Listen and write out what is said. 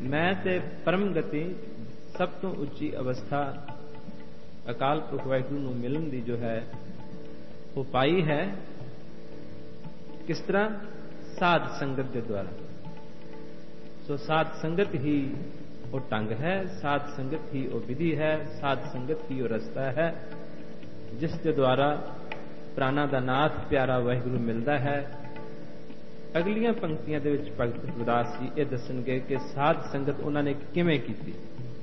ਮੈਂ ਤੇ ਪਰਮ ਗਤੀ ਸਭ ਤੋਂ ਉੱਚੀ ਅਵਸਥਾ ਅਕਾਲ ਪੁਰਖ ਵਾਹਿਗੁਰੂ ਨੂੰ ਮਿਲਣ ਦੀ ਜੋ ਹੈ ਉਹ ਪਾਈ ਹੈ। ਕਿਸ ਤਰ੍ਹਾਂ? ਸਾਧ ਸੰਗਤ ਦੇ ਦੁਆਰਾ। ਸੋ ਸਾਧ ਸੰਗਤ ਹੀ ਉਹ ਢੰਗ ਹੈ, ਸਾਧ ਸੰਗਤ ਹੀ ਉਹ ਵਿਧੀ ਹੈ, ਸਾਧ ਸੰਗਤ ਹੀ ਉਹ ਰਸਤਾ ਹੈ ਜਿਸ ਦੇ ਦੁਆਰਾ ਪ੍ਰਾਣਾ ਦਾ ਨਾਥ ਪਿਆਰਾ ਵਾਹਿਗੁਰੂ ਮਿਲਦਾ ਹੈ। ਅਗਲੀਆਂ ਪੰਕਤੀਆਂ ਦੇ ਵਿੱਚ ਭਗਤ ਗੁਰਦਾਸ ਜੀ ਇਹ ਦੱਸਣਗੇ ਕਿ ਸਾਧ ਸੰਗਤ ਉਹਨਾਂ ਨੇ ਕਿਵੇਂ ਕੀਤੀ।